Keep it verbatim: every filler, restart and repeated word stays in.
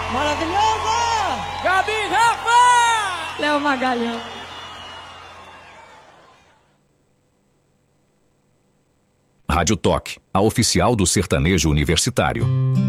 Maravilhosa! Gabi Rafa! Léo Magalhães. Rádio Toque, a oficial do sertanejo universitário.